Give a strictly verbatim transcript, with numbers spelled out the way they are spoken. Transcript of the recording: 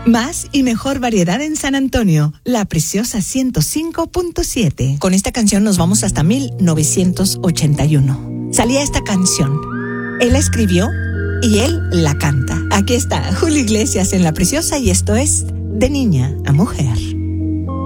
Más y mejor variedad en San Antonio, La Preciosa ciento cinco punto siete. Con esta canción nos vamos hasta mil novecientos ochenta y uno. Salía esta canción. Él la escribió y él la canta. Aquí está Julio Iglesias en La Preciosa y esto es De Niña a Mujer.